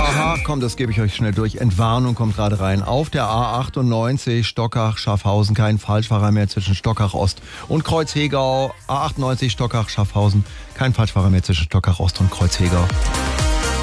Aha, komm, das gebe ich euch schnell durch. Entwarnung kommt gerade rein. Auf der A98 Stockach-Schaffhausen kein Falschfahrer mehr zwischen Stockach-Ost und Kreuzhegau. A98 Stockach-Schaffhausen kein Falschfahrer mehr zwischen Stockach-Ost und Kreuzhegau.